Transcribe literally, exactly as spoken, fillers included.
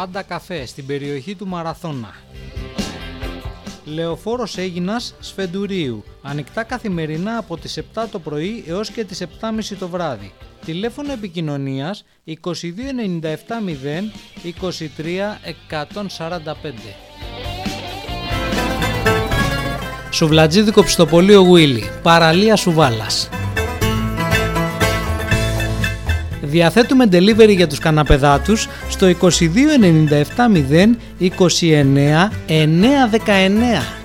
Πάντα καφέ στην περιοχή του Μαραθώνα. Λεωφόρος Αίγινας Σφεντουρίου. Ανοιχτά καθημερινά από τις επτά το πρωί έως και τις επτά και μισή το βράδυ. Τηλέφωνο επικοινωνίας είκοσι δύο ενενήντα επτά μηδέν είκοσι τρία εκατόν σαράντα πέντε. Σουβλατζίδικο Πιστοπωλείο Γουίλι, παραλία Σουβάλας. Διαθέτουμε delivery για τους καναπεδάτους στο είκοσι δύο ενενήντα επτά μηδέν είκοσι εννέα εννιακόσια δεκαεννέα.